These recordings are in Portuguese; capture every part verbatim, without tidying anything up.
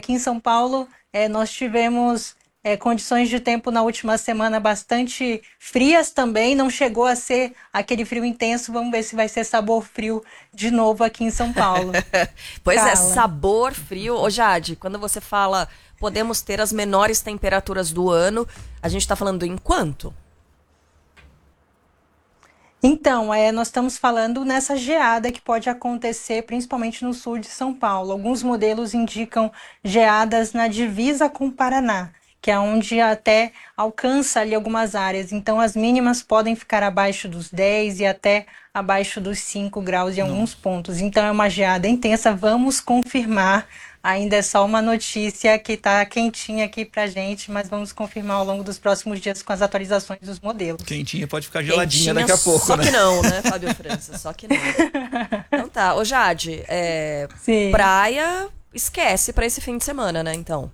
aqui em São Paulo, é, nós tivemos é, condições de tempo na última semana bastante frias também. Não chegou a ser aquele frio intenso. Vamos ver se vai ser sabor frio de novo aqui em São Paulo. Pois é, Carla. sabor frio. Ô Jade, quando você fala podemos ter as menores temperaturas do ano, a gente tá falando em quanto? Então, é, nós estamos falando nessa geada que pode acontecer principalmente no sul de São Paulo. Alguns modelos indicam geadas na divisa com o Paraná, que é onde até alcança ali algumas áreas. Então, as mínimas podem ficar abaixo dos dez e até abaixo dos cinco graus em alguns pontos. Então, é uma geada intensa. Vamos confirmar. Ainda é só uma notícia que está quentinha aqui pra gente, mas vamos confirmar ao longo dos próximos dias com as atualizações dos modelos. Quentinha pode ficar geladinha Quentinha, daqui a pouco, só né? que não, né, Fábio França? Só que não. Então tá. Ô Jade, é, Sim. praia, esquece pra esse fim de semana, né, então?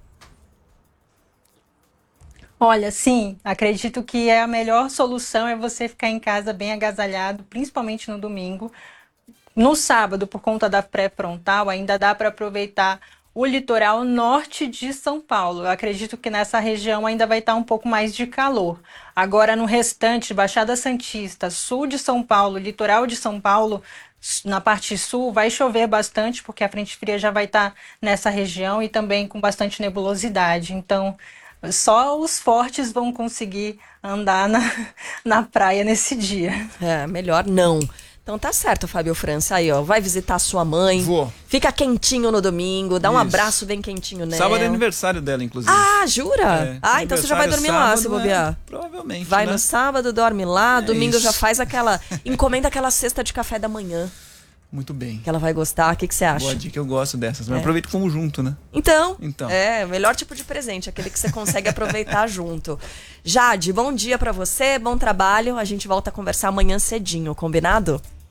Olha, sim, acredito que é a melhor solução é você ficar em casa bem agasalhado, principalmente no domingo. No sábado, por conta da pré-frontal, ainda dá para aproveitar o litoral norte de São Paulo. Eu acredito que nessa região ainda vai estar um pouco mais de calor. Agora, no restante, Baixada Santista, sul de São Paulo, litoral de São Paulo, na parte sul, vai chover bastante, porque a frente fria já vai estar nessa região e também com bastante nebulosidade. Então, só os fortes vão conseguir andar na, na praia nesse dia. É, melhor não. Então tá certo, Fábio França. Aí, ó, vai visitar sua mãe. Vou. Fica quentinho no domingo, dá um Isso. abraço bem quentinho nela. Sábado é aniversário dela, inclusive. Ah, jura? É, ah, então você já vai dormir lá, aniversário se sábado, bobear. é, provavelmente, Vai né? no sábado, dorme lá, É domingo isso. já faz aquela... Encomenda aquela cesta de café da manhã, Muito bem. que ela vai gostar. O que, que você acha? Boa dica, eu gosto dessas. Mas aproveita como junto, né? Então, Então. é, o melhor tipo de presente, aquele que você consegue aproveitar junto. Jade, bom dia pra você, bom trabalho. A gente volta a conversar amanhã cedinho, combinado?